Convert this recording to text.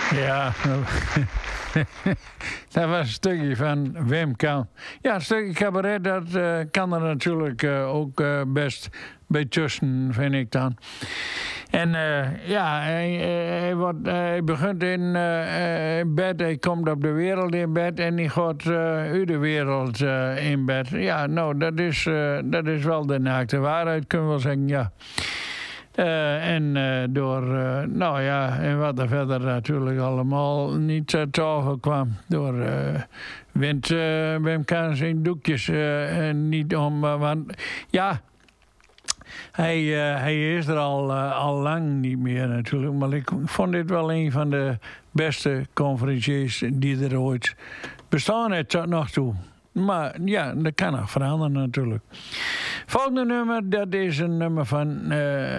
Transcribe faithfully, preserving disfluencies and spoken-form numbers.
Ja, dat was een stukje van Wim Kan. Ja, een stukje cabaret, dat uh, kan er natuurlijk uh, ook uh, best bij tussen, vind ik dan. En uh, ja, hij, hij, wordt, hij begint in uh, bed, hij komt op de wereld in bed en hij gaat uh, uit de wereld uh, in bed. Ja, nou, dat is, uh, dat is wel de naakte waarheid, kunnen we wel zeggen, ja. Uh, en uh, door, uh, nou ja, en wat er verder natuurlijk allemaal niet uh, tafel kwam. Door uh, wint uh, Wim Kan zijn doekjes uh, niet om, uh, want ja, hij, uh, hij is er al, uh, al lang niet meer natuurlijk. Maar ik vond dit wel een van de beste conferenties die er ooit bestaan heeft tot nog toe. Maar ja, dat kan nog veranderen natuurlijk. Volgende nummer, dat is een nummer van uh,